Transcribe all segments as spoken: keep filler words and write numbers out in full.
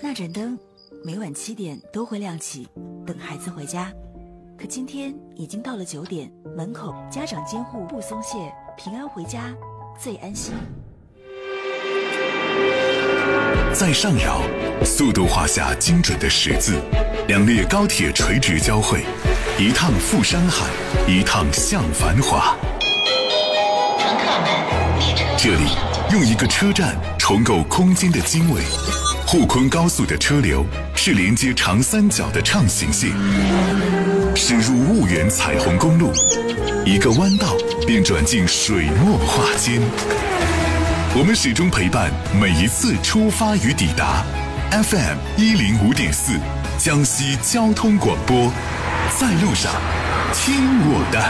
那盏灯每晚七点都会亮起，等孩子回家。可今天已经到了九点，门口家长监护不松懈，平安回家最安心。 在上饶，速度画下精准的十字，两列高铁垂直交汇，一趟赴山海，一趟向繁华。 乘客们，列车这里用一个车站重构空间的经纬。沪昆高速的车流是连接长三角的畅行线，驶入婺源彩虹公路，一个弯道便转进水墨画间。我们始终陪伴每一次出发与抵达。F M 一零五点四，江西交通广播，在路上，听我的。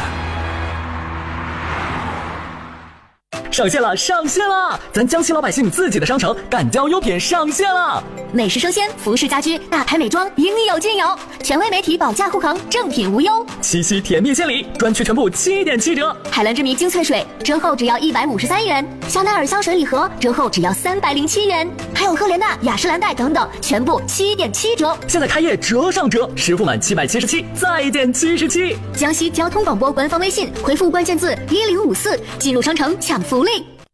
上线了，上线了！咱江西老百姓自己的商城敢交优品上线了， 美食生鲜、服饰家居、大牌美妆，应有尽有。权威媒体保价护航，正品无忧。 七夕甜蜜献礼，专区全部七点七折。 海蓝之谜精粹水折后只要一百五十三元，香奈儿香水礼盒折后只要三百零七元，还有赫莲娜、雅诗兰黛等等，全部七点七折。 现在开业折上折，实付满七百七十七再减七十七。 江西交通广播官方微信回复关键字一零五四，进入商城抢福利。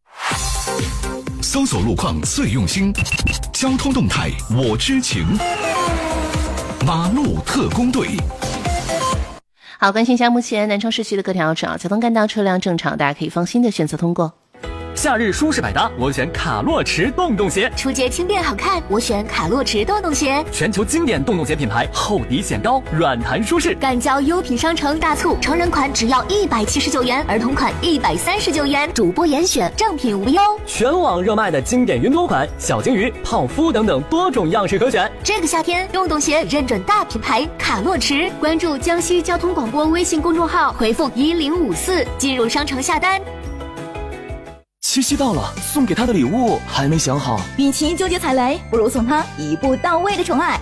搜索路况最用心，交通动态我知情。马路特工队。 好，关心一下目前南昌市区的各条主要交通干道车辆正常，大家可以放心的选择通过。 夏日舒适百搭，我选卡洛驰洞洞鞋。 出街轻便好看，我选卡洛驰洞洞鞋。 全球经典洞洞鞋品牌，厚底显高，软弹舒适。 敢交优品商城大促，成人款只要一百七十九元，儿童款一百三十九元，主播严选，正品无忧。 全网热卖的经典云朵款、小金鱼、泡芙等等多种样式可选。 这个夏天，洞洞鞋认准大品牌卡洛驰，关注江西交通广播微信公众号，回复一零五四进入商城下单。 七夕到了，送给他的礼物还没想好。 与其纠结踩雷，不如送他一步到位的宠爱。